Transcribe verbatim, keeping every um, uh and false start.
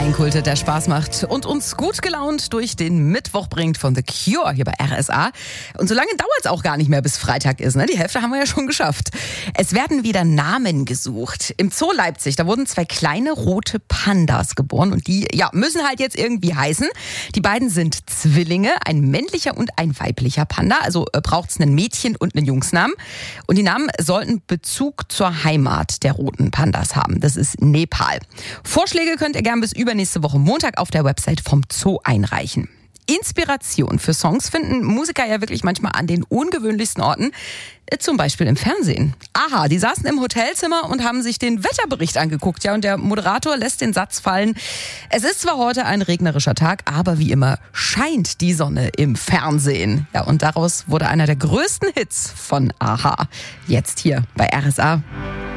Ein Kultet, der Spaß macht und uns gut gelaunt durch den Mittwoch bringt von The Cure hier bei R S A. Und so lange dauert es auch gar nicht mehr, bis Freitag ist. Ne? Die Hälfte haben wir ja schon geschafft. Es werden wieder Namen gesucht. Im Zoo Leipzig, da wurden zwei kleine rote Pandas geboren. Und die ja, müssen halt jetzt irgendwie heißen. Die beiden sind Zwillinge, ein männlicher und ein weiblicher Panda. Also äh, braucht es einen Mädchen- und einen Jungsnamen. Und die Namen sollten Bezug zur Heimat der roten Pandas haben. Das ist Nepal. Vorschläge könnt ihr gern bis übernächste Woche Montag auf der Website vom Zoo einreichen. Inspiration für Songs finden Musiker ja wirklich manchmal an den ungewöhnlichsten Orten, zum Beispiel im Fernsehen. Aha, die saßen im Hotelzimmer und haben sich den Wetterbericht angeguckt. Ja, und der Moderator lässt den Satz fallen: Es ist zwar heute ein regnerischer Tag, aber wie immer scheint die Sonne im Fernsehen. Ja, und daraus wurde einer der größten Hits von Aha. Jetzt hier bei R S A.